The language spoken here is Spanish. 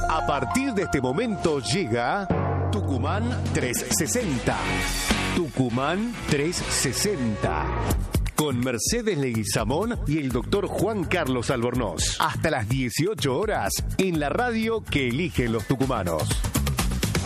A partir de este momento llega Tucumán 360. Tucumán 360. Con Mercedes Leguizamón y el doctor Juan Carlos Albornoz. Hasta las 18 horas en la radio que eligen los tucumanos.